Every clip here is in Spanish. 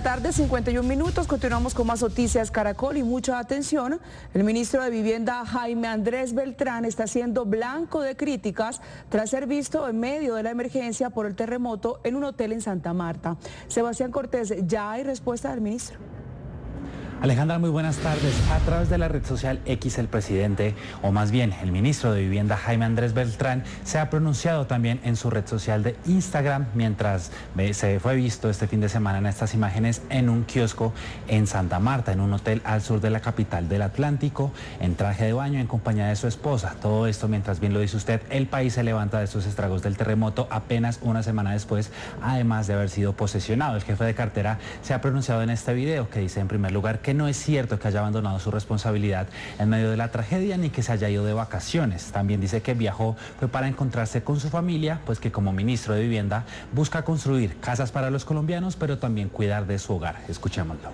tarde, 51 minutos. Continuamos con más noticias Caracol y mucha atención. El ministro de Vivienda, Jaime Andrés Beltrán, está siendo blanco de críticas tras ser visto en medio de la emergencia por el terremoto en un hotel en Santa Marta. Sebastián Cortés, ¿ya hay respuesta del ministro? Alejandra, muy buenas tardes. A través de la red social X, el presidente, o más bien el ministro de Vivienda, Jaime Andrés Beltrán, se ha pronunciado también en su red social de Instagram, mientras se fue visto este fin de semana en estas imágenes en un kiosco en Santa Marta, en un hotel al sur de la capital del Atlántico, en traje de baño en compañía de su esposa. Todo esto, mientras bien lo dice usted, el país se levanta de estos estragos del terremoto apenas una semana después, además de haber sido posesionado. El jefe de cartera se ha pronunciado en este video, que dice en primer lugar que no es cierto que haya abandonado su responsabilidad en medio de la tragedia ni que se haya ido de vacaciones. También dice que viajó fue para encontrarse con su familia, pues que como ministro de Vivienda busca construir casas para los colombianos, pero también cuidar de su hogar. Escuchémoslo.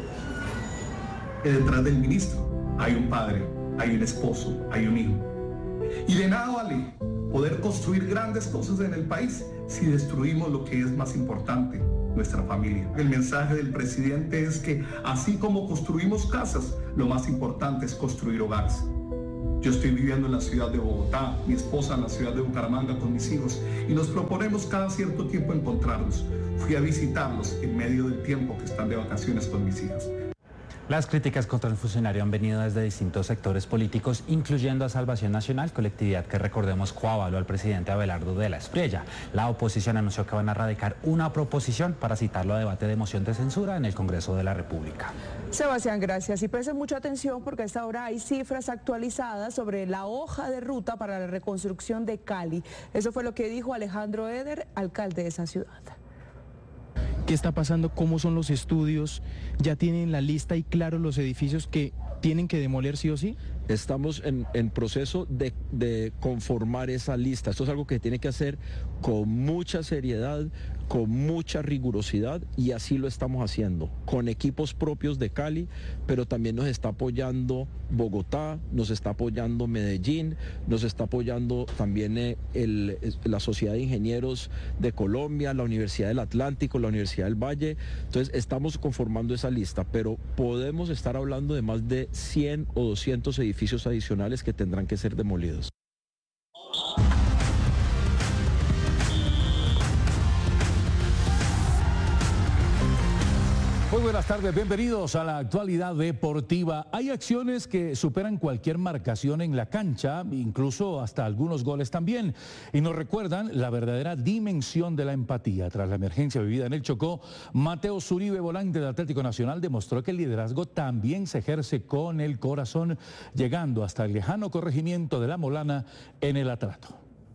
Detrás del ministro hay un padre, hay un esposo, hay un hijo. Y de nada vale poder construir grandes cosas en el país si destruimos lo que es más importante: nuestra familia. El mensaje del presidente es que así como construimos casas, lo más importante es construir hogares. Yo estoy viviendo en la ciudad de Bogotá, mi esposa en la ciudad de Bucaramanga con mis hijos, y nos proponemos cada cierto tiempo encontrarnos. Fui a visitarlos en medio del tiempo que están de vacaciones con mis hijas. Las críticas contra el funcionario han venido desde distintos sectores políticos, incluyendo a Salvación Nacional, colectividad que, recordemos, coavaló al presidente Abelardo de la Espriella. La oposición anunció que van a radicar una proposición para citarlo a debate de moción de censura en el Congreso de la República. Sebastián, gracias. Y presten mucha atención porque a esta hora hay cifras actualizadas sobre la hoja de ruta para la reconstrucción de Cali. Eso fue lo que dijo Alejandro Eder, alcalde de esa ciudad. ¿Qué está pasando? ¿Cómo son los estudios? ¿Ya tienen la lista y claro los edificios que tienen que demoler sí o sí? Estamos en proceso de conformar esa lista. Esto es algo que tiene que hacer con mucha seriedad, con mucha rigurosidad, y así lo estamos haciendo, con equipos propios de Cali, pero también nos está apoyando Bogotá, nos está apoyando Medellín, nos está apoyando también la Sociedad de Ingenieros de Colombia, la Universidad del Atlántico, la Universidad del Valle. Entonces estamos conformando esa lista, pero podemos estar hablando de más de 100 o 200 edificios adicionales que tendrán que ser demolidos. Muy buenas tardes, bienvenidos a la actualidad deportiva. Hay acciones que superan cualquier marcación en la cancha, incluso hasta algunos goles también, y nos recuerdan la verdadera dimensión de la empatía. Tras la emergencia vivida en el Chocó, Mateo Zuribe, volante del Atlético Nacional, demostró que el liderazgo también se ejerce con el corazón, llegando hasta el lejano corregimiento de La Molana en el Atrato.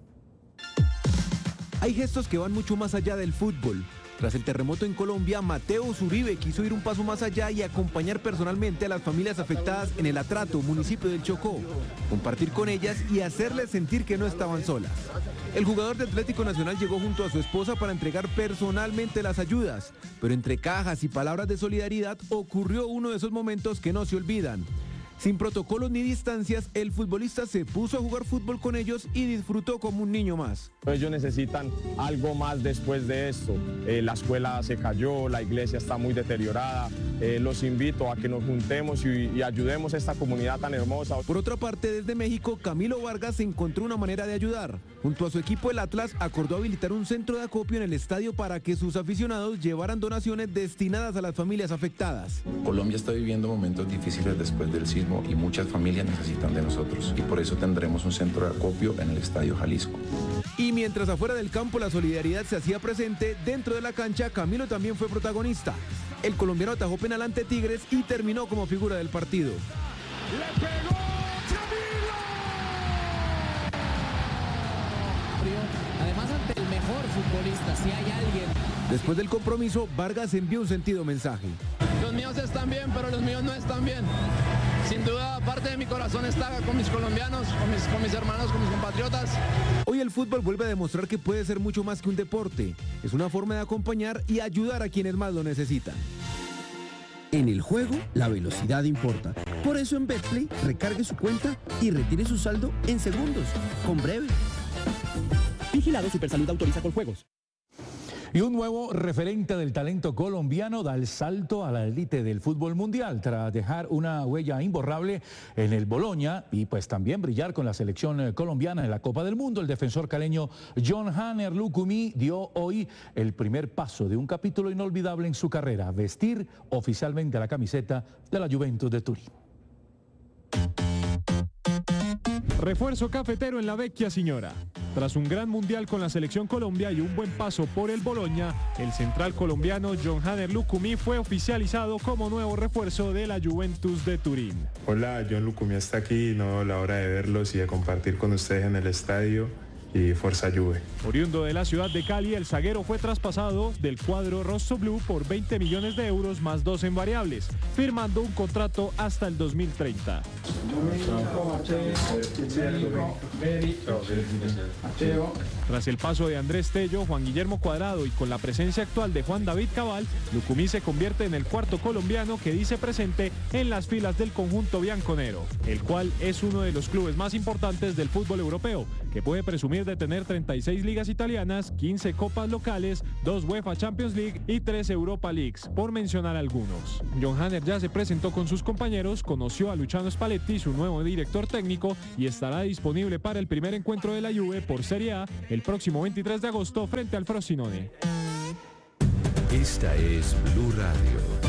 Hay gestos que van mucho más allá del fútbol. Tras el terremoto en Colombia, Mateo Zuribe quiso ir un paso más allá y acompañar personalmente a las familias afectadas en el Atrato, municipio del Chocó, compartir con ellas y hacerles sentir que no estaban solas. El jugador de Atlético Nacional llegó junto a su esposa para entregar personalmente las ayudas, pero entre cajas y palabras de solidaridad ocurrió uno de esos momentos que no se olvidan. Sin protocolos ni distancias, el futbolista se puso a jugar fútbol con ellos y disfrutó como un niño más. Ellos necesitan algo más después de esto. La escuela se cayó, la iglesia está muy deteriorada. Los invito a que nos juntemos y ayudemos a esta comunidad tan hermosa. Por otra parte, desde México, Camilo Vargas encontró una manera de ayudar. Junto a su equipo, el Atlas acordó habilitar un centro de acopio en el estadio para que sus aficionados llevaran donaciones destinadas a las familias afectadas. Colombia está viviendo momentos difíciles después del sismo y muchas familias necesitan de nosotros, y por eso tendremos un centro de acopio en el Estadio Jalisco. Y mientras afuera del campo la solidaridad se hacía presente, dentro de la cancha Camilo también fue protagonista. El colombiano atajó penal ante Tigres y terminó como figura del partido. ¡Le pegó Camilo! Además, ante el mejor futbolista, si hay alguien. Después del compromiso, Vargas envió un sentido mensaje. Los míos están bien, pero los míos no están bien. Sin duda, parte de mi corazón está con mis colombianos, con mis hermanos, con mis compatriotas. Hoy el fútbol vuelve a demostrar que puede ser mucho más que un deporte. Es una forma de acompañar y ayudar a quienes más lo necesitan. En el juego, la velocidad importa. Por eso en Betplay, recargue su cuenta y retire su saldo en segundos, con Breve. Vigilado Supersalud, autoriza con juegos. Y un nuevo referente del talento colombiano da el salto a la élite del fútbol mundial tras dejar una huella imborrable en el Bologna y pues también brillar con la selección colombiana en la Copa del Mundo. El defensor caleño Yohanner Lucumí dio hoy el primer paso de un capítulo inolvidable en su carrera, vestir oficialmente la camiseta de la Juventus de Turín. Refuerzo cafetero en la Vecchia Signora. Tras un gran mundial con la selección Colombia y un buen paso por el Bologna, el central colombiano Yohanner Lucumí fue oficializado como nuevo refuerzo de la Juventus de Turín. Hola, John Lucumí está aquí, no la hora de verlos y de compartir con ustedes en el estadio. Y Forza Juve. Oriundo de la ciudad de Cali, el zaguero fue traspasado del cuadro rossoblú por 20 millones de euros más 2 en variables, firmando un contrato hasta el 2030. Tras el paso de Andrés Tello, Juan Guillermo Cuadrado y con la presencia actual de Juan David Cabal, Lucumí se convierte en el cuarto colombiano que dice presente en las filas del conjunto bianconero, el cual es uno de los clubes más importantes del fútbol europeo, que puede presumir de tener 36 ligas italianas, 15 copas locales, 2 UEFA Champions League y 3 Europa Leagues, por mencionar algunos. Yohanner ya se presentó con sus compañeros, conoció a Luciano Spalletti, su nuevo director técnico, y estará disponible para el primer encuentro de la Juve por Serie A el próximo 23 de agosto frente al Frosinone. Esta es Blue Radio.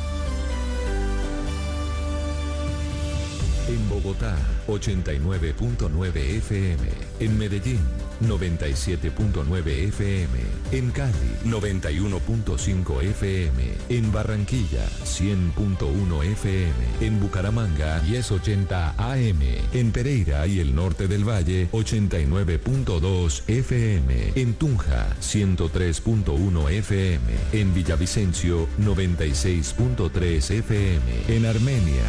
En Bogotá, 89.9 FM. En Medellín, 97.9 FM. En Cali, 91.5 FM. En Barranquilla, 100.1 FM. En Bucaramanga, 1080 AM. En Pereira y el norte del Valle, 89.2 FM. En Tunja, 103.1 FM. En Villavicencio, 96.3 FM. En Armenia,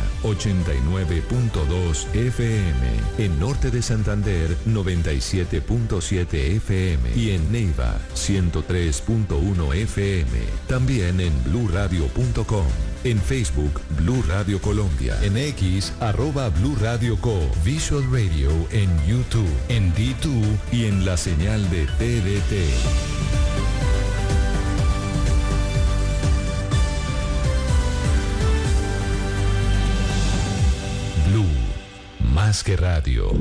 89.2 FM. En norte de Santander, 97.7 FM. Y en Neiva, 103.1 FM. También en bluradio.com. En Facebook, Blue Radio Colombia. En X, @Blue Radio Co. Visual Radio en YouTube. En D2 y en la señal de TDT. Más que radio.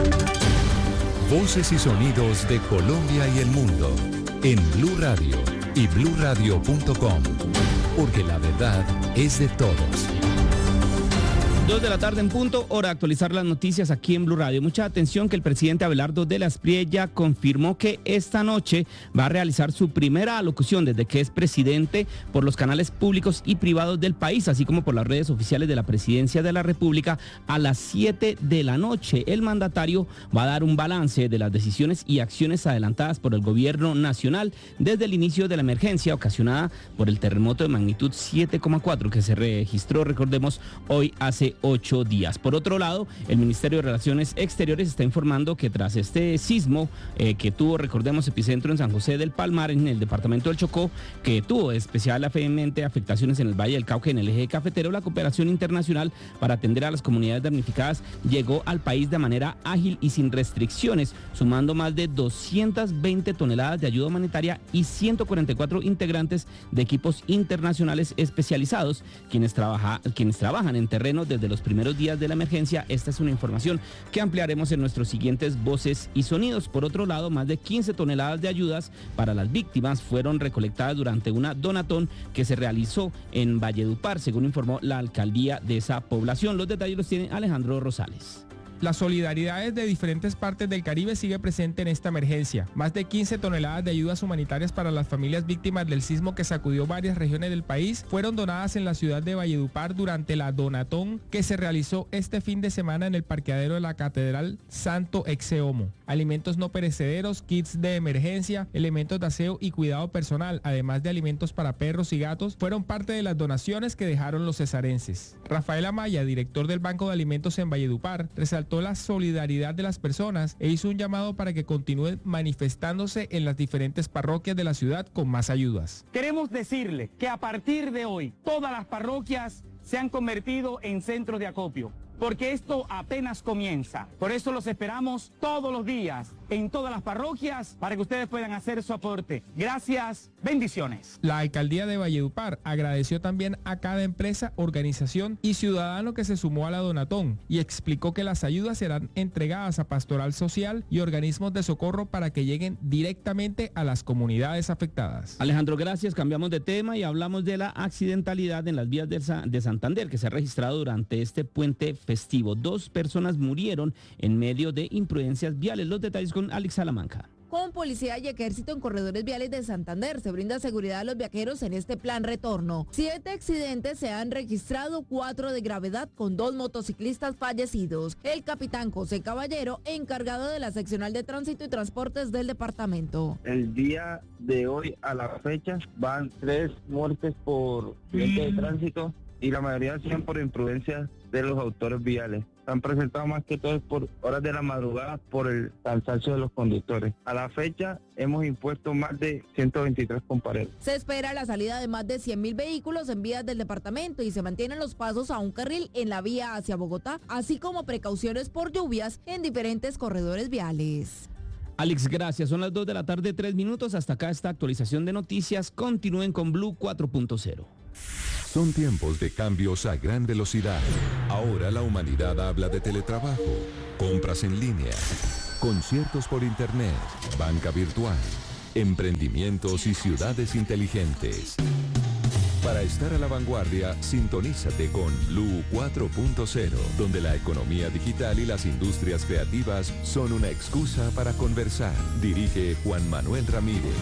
Voces y sonidos de Colombia y el mundo. En Blue Radio y bluradio.com. Porque la verdad es de todos. 2 de la tarde en punto, hora de actualizar las noticias aquí en Blue Radio. Mucha atención que el presidente Abelardo de la Espriella confirmó que esta noche va a realizar su primera alocución desde que es presidente por los canales públicos y privados del país, así como por las redes oficiales de la Presidencia de la República a las 7 de la noche. El mandatario va a dar un balance de las decisiones y acciones adelantadas por el gobierno nacional desde el inicio de la emergencia ocasionada por el terremoto de magnitud 7,4 que se registró, recordemos, hoy hace 8 días. Por otro lado, el Ministerio de Relaciones Exteriores está informando que tras este sismo que tuvo, recordemos, epicentro en San José del Palmar, en el departamento del Chocó, que tuvo especialmente afectaciones en el Valle del Cauca, en el eje cafetero, la cooperación internacional para atender a las comunidades damnificadas llegó al país de manera ágil y sin restricciones, sumando más de 220 toneladas de ayuda humanitaria y 144 integrantes de equipos internacionales especializados, quienes trabajan en terreno desde los primeros días de la emergencia. Esta es una información que ampliaremos en nuestros siguientes voces y sonidos. Por otro lado, más de 15 toneladas de ayudas para las víctimas fueron recolectadas durante una donatón que se realizó en Valledupar, según informó la alcaldía de esa población. Los detalles los tiene Alejandro Rosales. La solidaridad de diferentes partes del Caribe sigue presente en esta emergencia. Más de 15 toneladas de ayudas humanitarias para las familias víctimas del sismo que sacudió varias regiones del país fueron donadas en la ciudad de Valledupar durante la donatón que se realizó este fin de semana en el parqueadero de la Catedral Santo Exeomo. Alimentos no perecederos, kits de emergencia, elementos de aseo y cuidado personal, además de alimentos para perros y gatos, fueron parte de las donaciones que dejaron los cesarenses. Rafael Amaya, director del Banco de Alimentos en Valledupar, resaltó la solidaridad de las personas e hizo un llamado para que continúen manifestándose en las diferentes parroquias de la ciudad con más ayudas. Queremos decirle que a partir de hoy todas las parroquias se han convertido en centros de acopio, porque esto apenas comienza. Por eso los esperamos todos los días en todas las parroquias para que ustedes puedan hacer su aporte. Gracias, bendiciones. La alcaldía de Valledupar agradeció también a cada empresa, organización y ciudadano que se sumó a la Donatón y explicó que las ayudas serán entregadas a Pastoral Social y organismos de socorro para que lleguen directamente a las comunidades afectadas. Alejandro, gracias. Cambiamos de tema y hablamos de la accidentalidad en las vías de Santander que se ha registrado durante este puente festivo. 2 personas murieron en medio de imprudencias viales. Los detalles con Alex Salamanca. Con policía y ejército en corredores viales de Santander se brinda seguridad a los viajeros en este plan retorno. 7 accidentes se han registrado, 4 de gravedad con 2 motociclistas fallecidos. El capitán José Caballero, encargado de la seccional de tránsito y transportes del departamento. El día de hoy a la fecha van 3 muertes por accidente de tránsito y la mayoría sean por imprudencia de los autores viales. Se han presentado más que todo por horas de la madrugada por el cansancio de los conductores. A la fecha hemos impuesto más de 123 compareros. Se espera la salida de más de 100.000 vehículos en vías del departamento y se mantienen los pasos a un carril en la vía hacia Bogotá, así como precauciones por lluvias en diferentes corredores viales. Alex, gracias. Son las 2 de la tarde, 3 minutos. Hasta acá esta actualización de noticias. Continúen con Blue 4.0. Son tiempos de cambios a gran velocidad. Ahora la humanidad habla de teletrabajo, compras en línea, conciertos por internet, banca virtual, emprendimientos y ciudades inteligentes. Para estar a la vanguardia, sintonízate con Blue 4.0, donde la economía digital y las industrias creativas son una excusa para conversar. Dirige Juan Manuel Ramírez.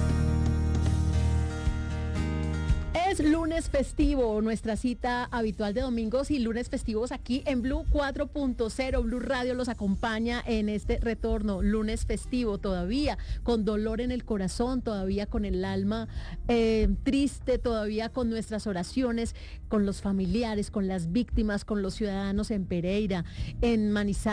Es lunes festivo, nuestra cita habitual de domingos y lunes festivos aquí en Blue 4.0. Blue Radio los acompaña en este retorno, lunes festivo, todavía con dolor en el corazón, todavía con el alma triste, todavía con nuestras oraciones, con los familiares, con las víctimas, con los ciudadanos en Pereira, en Manizales.